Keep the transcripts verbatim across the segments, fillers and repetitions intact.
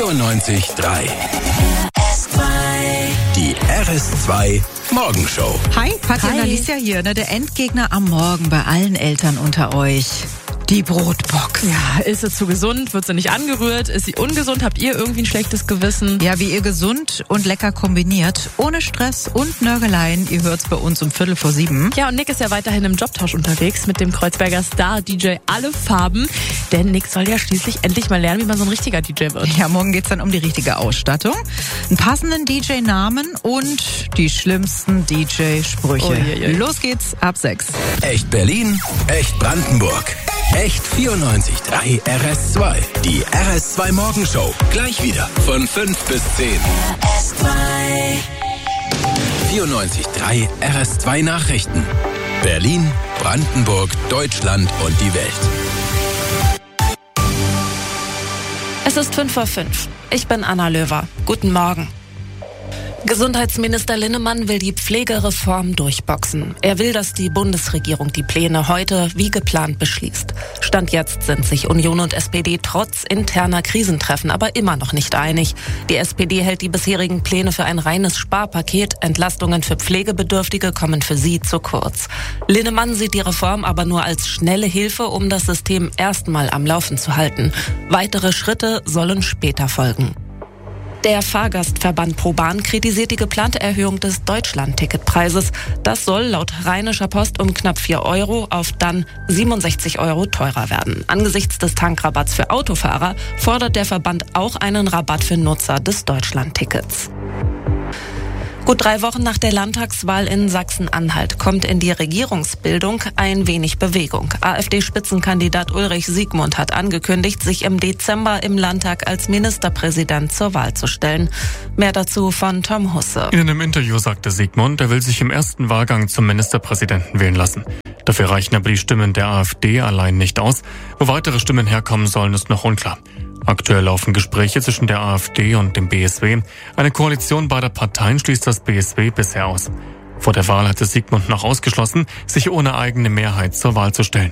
vierundneunzig Komma drei. Die R S zwei Morgenshow. Hi, Patrick und Hi. Alicia hier. Ne, der Endgegner am Morgen bei allen Eltern unter euch. Die Brotbox. Ja, ist sie zu gesund? Wird sie nicht angerührt? Ist sie ungesund? Habt ihr irgendwie ein schlechtes Gewissen? Ja, wie ihr gesund und lecker kombiniert. Ohne Stress und Nörgeleien. Ihr hört's bei uns um Viertel vor sieben. Ja, und Nick ist ja weiterhin im Jobtausch unterwegs mit dem Kreuzberger Star-D J Alle Farben. Denn Nick soll ja schließlich endlich mal lernen, wie man so ein richtiger D J wird. Ja, morgen geht's dann um die richtige Ausstattung, einen passenden D J-Namen und die schlimmsten D J-Sprüche. Uiuiui. Los geht's ab sechs. Echt Berlin, echt Brandenburg. Echt vierundneunzig Komma drei R S zwei. Die R S zwei Morgenshow. Gleich wieder von fünf bis zehn. vierundneunzig Komma drei R S zwei Nachrichten. Berlin, Brandenburg, Deutschland und die Welt. Es ist fünf vor fünf. Ich bin Anna Löwer. Guten Morgen. Gesundheitsminister Linnemann will die Pflegereform durchboxen. Er will, dass die Bundesregierung die Pläne heute wie geplant beschließt. Stand jetzt sind sich Union und S P D trotz interner Krisentreffen aber immer noch nicht einig. Die S P D hält die bisherigen Pläne für ein reines Sparpaket. Entlastungen für Pflegebedürftige kommen für sie zu kurz. Linnemann sieht die Reform aber nur als schnelle Hilfe, um das System erstmal am Laufen zu halten. Weitere Schritte sollen später folgen. Der Fahrgastverband ProBahn kritisiert die geplante Erhöhung des Deutschland-Ticketpreises. Das soll laut Rheinischer Post um knapp vier Euro auf dann siebenundsechzig Euro teurer werden. Angesichts des Tankrabatts für Autofahrer fordert der Verband auch einen Rabatt für Nutzer des Deutschland-Tickets. Gut drei Wochen nach der Landtagswahl in Sachsen-Anhalt kommt in die Regierungsbildung ein wenig Bewegung. AfD-Spitzenkandidat Ulrich Siegmund hat angekündigt, sich im Dezember im Landtag als Ministerpräsident zur Wahl zu stellen. Mehr dazu von Tom Husse. In einem Interview sagte Siegmund, er will sich im ersten Wahlgang zum Ministerpräsidenten wählen lassen. Dafür reichen aber die Stimmen der AfD allein nicht aus. Wo weitere Stimmen herkommen sollen, ist noch unklar. Aktuell laufen Gespräche zwischen der AfD und dem B S W. Eine Koalition beider Parteien schließt das B S W bisher aus. Vor der Wahl hatte Siegmund noch ausgeschlossen, sich ohne eigene Mehrheit zur Wahl zu stellen.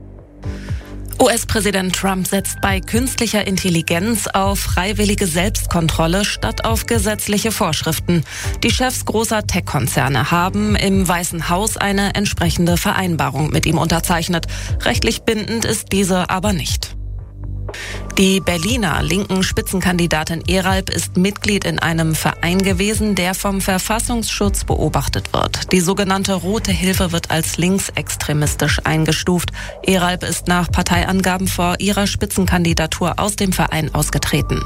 U S-Präsident Trump setzt bei künstlicher Intelligenz auf freiwillige Selbstkontrolle statt auf gesetzliche Vorschriften. Die Chefs großer Tech-Konzerne haben im Weißen Haus eine entsprechende Vereinbarung mit ihm unterzeichnet. Rechtlich bindend ist diese aber nicht. Die Berliner linken Spitzenkandidatin Eralp ist Mitglied in einem Verein gewesen, der vom Verfassungsschutz beobachtet wird. Die sogenannte Rote Hilfe wird als linksextremistisch eingestuft. Eralp ist nach Parteiangaben vor ihrer Spitzenkandidatur aus dem Verein ausgetreten.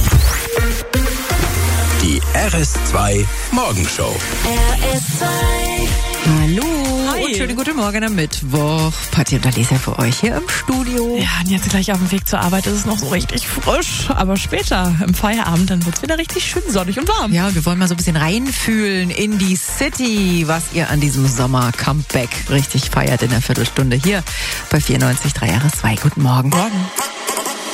Die R S zwei Morgenshow. R S zwei. Hallo Hi. und schönen guten Morgen am Mittwoch. Patti und Alicia für euch hier im Studio. Ja, und jetzt gleich auf dem Weg zur Arbeit ist es noch so richtig frisch. Aber später im Feierabend, dann wird's wieder richtig schön sonnig und warm. Ja, wir wollen mal so ein bisschen reinfühlen in die City, was ihr an diesem Sommer-Comeback richtig feiert in der Viertelstunde hier bei vierundneunzig Komma drei R S zwei. Guten Morgen. Morgen.